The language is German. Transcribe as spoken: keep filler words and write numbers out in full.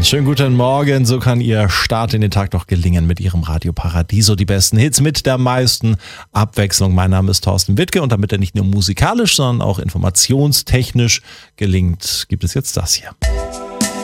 Schönen guten Morgen, so kann Ihr Start in den Tag doch gelingen mit Ihrem Radio Paradiso. Die besten Hits mit der meisten Abwechslung. Mein Name ist Thorsten Wittke und damit er nicht nur musikalisch, sondern auch informationstechnisch gelingt, gibt es jetzt das hier.